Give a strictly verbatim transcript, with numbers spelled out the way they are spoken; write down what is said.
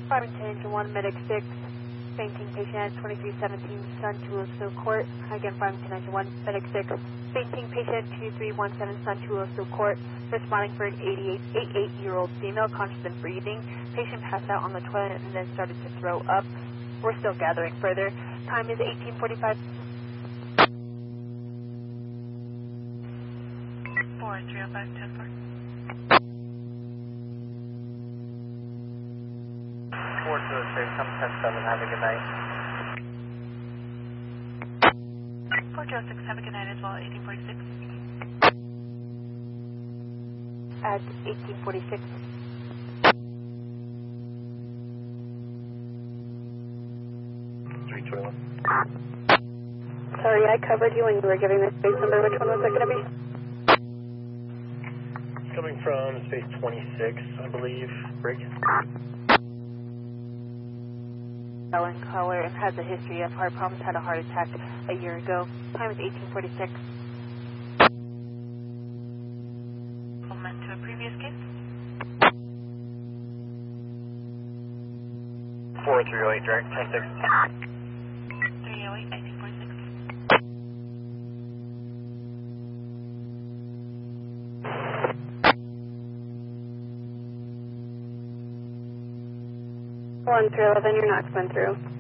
Farmington one, Medic six, fainting patient at twenty-three seventeen Sun Tuloso Court. Again, Farmington one, Medic six, fainting patient two three one seven Sun Tuloso Court. Responding for an eighty-eight-year-old female, conscious and breathing. Patient passed out on the toilet and then started to throw up. We're still gathering further. Time is eighteen forty-five. four three oh five ten four. four two oh six, come ten seven, have a good night. four two oh six, have a good night as well, eighteen forty-six. At eighteen forty-six. three twenty-one. Sorry, I covered you when you were giving the space number. Which one was it going to be? Coming from space twenty-six, I believe. Brig. Ellen Color and has a history of heart problems, had a heart attack a year ago. Time is eighteen forty-six. Moment to a previous case. four three oh eight, direct, ten six. three oh eight, eighteen forty-six. one three eleven, you're not going through.